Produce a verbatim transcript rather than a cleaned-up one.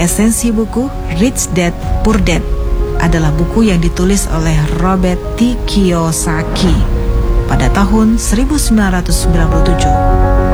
Esensi buku Rich Dad Poor Dad adalah buku yang ditulis oleh Robert T. Kiyosaki pada tahun seribu sembilan ratus sembilan puluh tujuh.